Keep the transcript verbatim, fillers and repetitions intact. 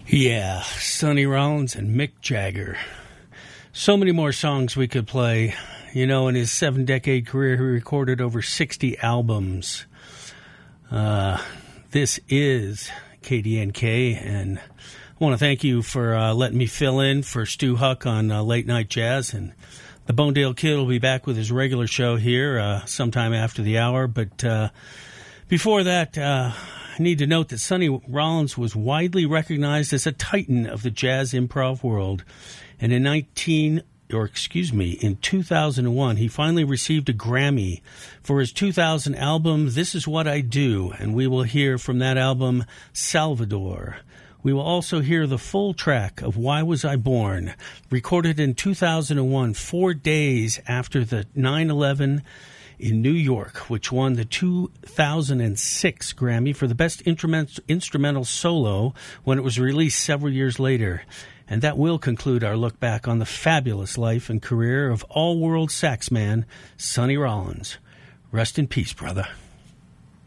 Yeah, Sonny Rollins and Mick Jagger. So many more songs we could play. You know, in his seven-decade career, he recorded over sixty albums. Uh, this is K D N K, and I want to thank you for uh, letting me fill in for Stu Huck on uh, Late Night Jazz. And the Bonedale Kid will be back with his regular show here uh, sometime after the hour. But uh, before that, uh, I need to note that Sonny Rollins was widely recognized as a titan of the jazz improv world. And in nineteen, or excuse me, in two thousand one, he finally received a Grammy for his two thousand album, This Is What I Do. And we will hear from that album, Salvador. We will also hear the full track of Why Was I Born, recorded in two thousand one, four days after the nine eleven in New York, which won the two thousand six Grammy for the Best Instrumental Solo when it was released several years later. And that will conclude our look back on the fabulous life and career of all-world sax man, Sonny Rollins. Rest in peace, brother.